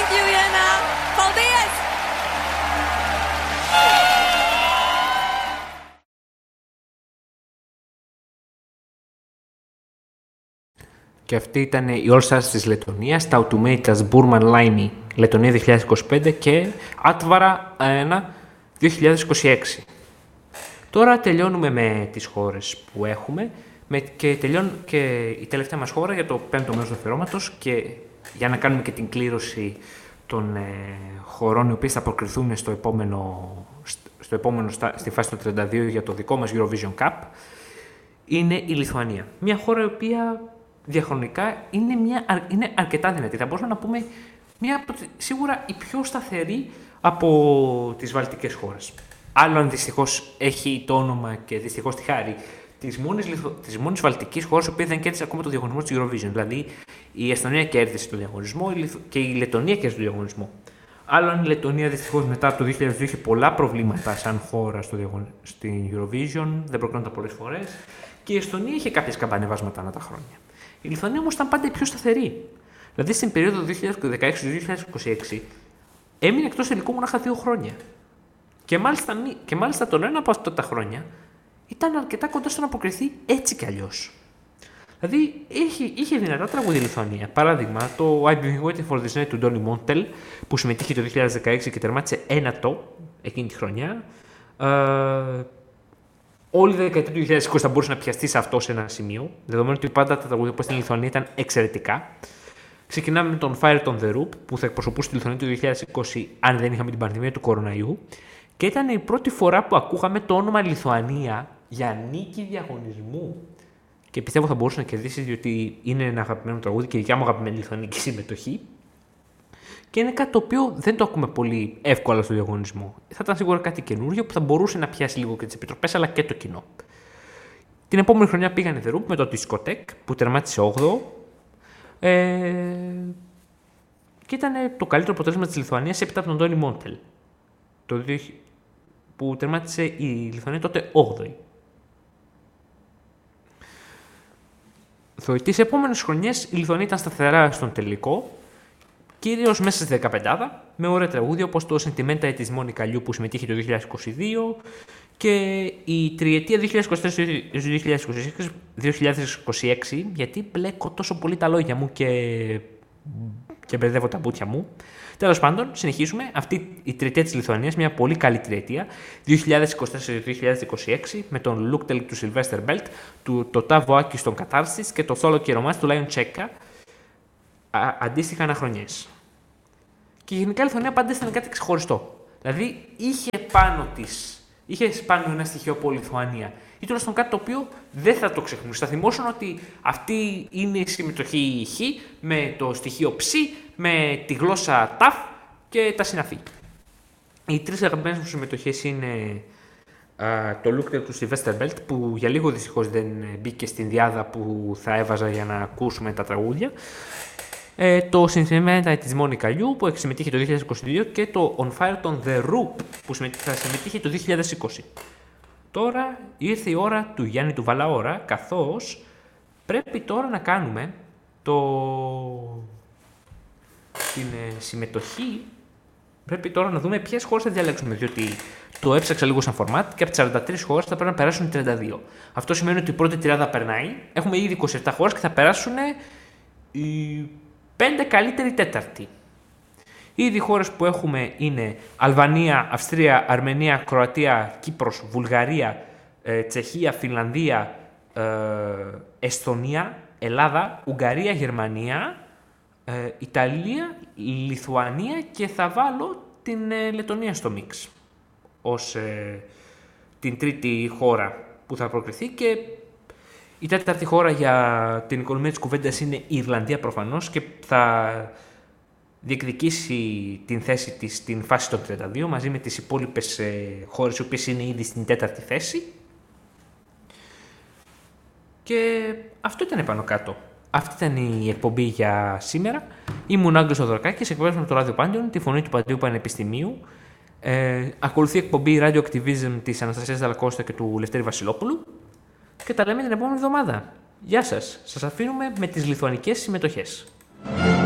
Juliana. Paldies! Και αυτή ήταν η All Stars της Λετωνίας, τα Automata Burman Laimi, Λετωνία 2025 και Άτβαρα 1 2026. Τώρα τελειώνουμε με τις χώρες που έχουμε και τελειώνει και η τελευταία μας χώρα για το πέμπτο μέρος του αφιερώματος και για να κάνουμε και την κλήρωση των χωρών οι οποίες θα προκριθούν στη φάση των 32 για το δικό μας Eurovision Cup, είναι η Λιθουανία. Μια χώρα η οποία διαχρονικά είναι αρκετά δυνατή. Θα μπορούσαμε να πούμε σίγουρα η πιο σταθερή από τις βαλτικές χώρες. Άλλο αν δυστυχώς έχει το όνομα και δυστυχώς τη χάρη της μόνης βαλτικής χώρας η οποία δεν κέρδισε ακόμα το διαγωνισμό της Eurovision. Δηλαδή η Εστονία κέρδισε το διαγωνισμό και η Λετωνία κέρδισε το διαγωνισμό. Άλλο αν η Λετωνία δυστυχώς μετά από το 2002 είχε πολλά προβλήματα σαν χώρα στην Eurovision, δεν προκρίνονταν πολλές φορές, και η Εστονία είχε κάποιες καμπανεβάσματα ανά τα χρόνια. Η Λιθουανία όμως ήταν πάντα η πιο σταθερή. Δηλαδή στην περίοδο 2016-2026 έμεινε εκτός τελικού μονάχα 2 χρόνια. Και μάλιστα το ένα από αυτά τα χρόνια ήταν αρκετά κοντά στο να αποκριθεί έτσι κι αλλιώς. Δηλαδή είχε δυνατά τραγούδια η Λιθουανία. Παράδειγμα, το I've been waiting for this night του Donny Montel που συμμετείχε το 2016 και τερμάτισε ένατο εκείνη τη χρονιά. Όλη η δεκαετία του 2020 θα μπορούσε να πιαστεί σε αυτό σε ένα σημείο, δεδομένου ότι πάντα τα τραγούδια που στην Λιθουανία ήταν εξαιρετικά. Ξεκινάμε με τον Fire on the Roop που θα εκπροσωπούσε τη Λιθουανία του 2020, αν δεν είχαμε την πανδημία του κοροναϊού. Και ήταν η πρώτη φορά που ακούγαμε το όνομα Λιθουανία για νίκη διαγωνισμού. Και πιστεύω θα μπορούσε να κερδίσει, διότι είναι ένα αγαπημένο τραγούδι και δικιά μου αγαπημένη λιθουανική συμμετοχή. Και είναι κάτι το οποίο δεν το ακούμε πολύ εύκολα στο διαγωνισμό. Θα ήταν σίγουρα κάτι καινούριο που θα μπορούσε να πιάσει λίγο και τις επιτροπές αλλά και το κοινό. Την επόμενη χρονιά πήγανε The Roop με το Discotheque που τερμάτισε 8ο. Και ήταν το καλύτερο αποτέλεσμα της Λιθουανίας έπειτα από τον Donny Montel. Που τερμάτισε η Λιθουανία τότε 8η. Τις επόμενες χρονιές η Λιθουανία ήταν σταθερά στον τελικό, κυρίως μέσα στη 15, με ωραία τραγούδια όπως το Sentimenta της Μόνικα Λιού που συμμετείχε το 2022 και η τριετία 2024-2026, γιατί μπλέκω τόσο πολύ τα λόγια μου και μπερδεύω τα μπουτια μου. Τέλος πάντων, συνεχίζουμε. Αυτή η τριετία της Λιθουανίας, μια πολύ καλή τριετία, 2024-2026, με τον Λούκτελ του Sylvester Belt, το Τάβο Άκη στον Κατάρσις και το Θόλο Κυρομάς του Λάιον Τσέκα, αντίστοιχα αναχρονιές. Και γενικά η Λιθουανία πάντα ήταν κάτι ξεχωριστό. Δηλαδή είχε πάνω ένα στοιχείο από Λιθουανία. Ή τουλάχιστον κάτι το οποίο δεν θα το ξεχνούν. Θα θυμόσουν ότι αυτή είναι η συμμετοχή Χ με το στοιχείο Ψ, με τη γλώσσα Ταφ και τα συναφή. Οι τρεις αγαπημένες μου συμμετοχές είναι το Λούκτελ του Sylvester Belt, που για λίγο δυστυχώς δεν μπήκε στην διάδα που θα έβαζα για να ακούσουμε τα τραγούδια. Το Sentimenta της Μόνικα Λιού που συμμετείχε το 2022 και το On Fire on the Roop που θα συμμετείχε το 2020. Τώρα ήρθε η ώρα του Γιάννη του Βαλαώρα, καθώς πρέπει τώρα να κάνουμε την συμμετοχή. Πρέπει τώρα να δούμε ποιες χώρες θα διαλέξουμε, διότι το έψαξα λίγο σαν format και από τις 43 χώρες θα πρέπει να περάσουν 32. Αυτό σημαίνει ότι η πρώτη τριάδα περνάει, έχουμε ήδη 27 χώρες και θα περάσουν οι 5 καλύτεροι τέταρτοι. Ήδη οι χώρες που έχουμε είναι Αλβανία, Αυστρία, Αρμενία, Κροατία, Κύπρος, Βουλγαρία, Τσεχία, Φινλανδία, Εσθονία, Ελλάδα, Ουγγαρία, Γερμανία, Ιταλία, Λιθουανία και θα βάλω την Λετωνία στο μίξ ως την τρίτη χώρα που θα προκριθεί, και η τέταρτη χώρα για την οικονομία της κουβέντας είναι η Ιρλανδία προφανώς και θα διεκδικήσει την θέση της στην φάση των 32 μαζί με τις υπόλοιπες χώρες οι οποίες είναι ήδη στην τέταρτη θέση. Και αυτό ήταν πάνω κάτω. Αυτή ήταν η εκπομπή για σήμερα. Ήμουν Άγγελος Θοδωρακάκης, εκπαιδεύομαι από το Ράδιο Πάντιον, τη φωνή του Παντίου Πανεπιστημίου. Ακολουθεί η εκπομπή Radio Activism της Αναστασίας Δαλακώστα και του Λευτέρη Βασιλόπουλου. Και τα λέμε την επόμενη εβδομάδα. Γεια σας. Σας αφήνουμε με τις λιθουανικές συμμετοχές.